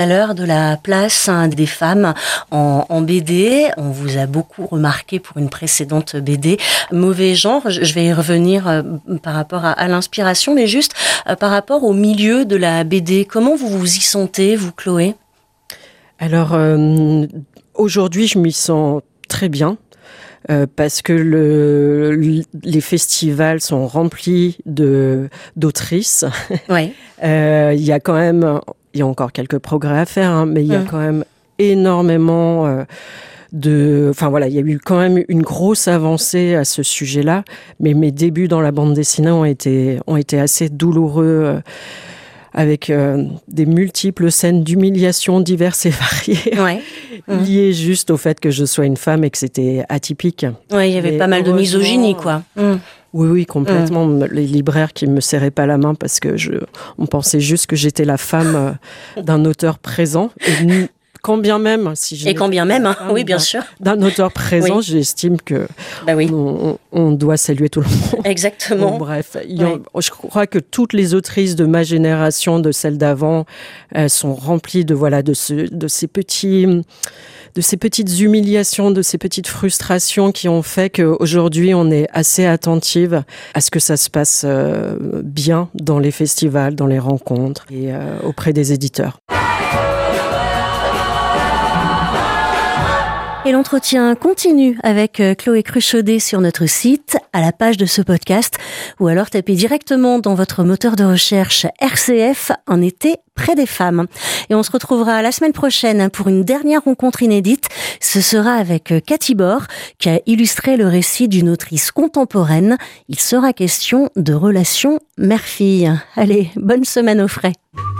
À l'heure de la place des femmes en BD, on vous a beaucoup remarqué pour une précédente BD, Mauvais genre. Je vais y revenir par rapport à l'inspiration, mais juste par rapport au milieu de la BD. Comment vous vous y sentez, vous, Chloé ? Alors, aujourd'hui, je m'y sens très bien. Parce que les festivals sont remplis d'autrices. Ouais. Il y a encore quelques progrès à faire, mais il y a quand même énormément il y a eu quand même une grosse avancée à ce sujet-là. Mais mes débuts dans la bande dessinée ont été assez douloureux. Avec des multiples scènes d'humiliation diverses et variées, liées juste au fait que je sois une femme et que c'était atypique. Oui, il y avait pas mal de misogynie, quoi. Oui, complètement. Les libraires qui me serraient pas la main parce que on pensait juste que j'étais la femme d'un auteur présent. Et quand bien même, oui, bien sûr. D'un auteur présent, j'estime que on doit saluer tout le monde. Exactement. Bon, bref, je crois que toutes les autrices de ma génération, de celles d'avant, sont remplies de ces petites humiliations, de ces petites frustrations qui ont fait qu'aujourd'hui, on est assez attentive à ce que ça se passe bien dans les festivals, dans les rencontres et auprès des éditeurs. Et l'entretien continue avec Chloé Cruchaudet sur notre site, à la page de ce podcast, ou alors tapez directement dans votre moteur de recherche RCF Un été près des femmes. Et on se retrouvera la semaine prochaine pour une dernière rencontre inédite. Ce sera avec Cathy Bord, qui a illustré le récit d'une autrice contemporaine. Il sera question de relations mère-fille. Allez, bonne semaine au frais.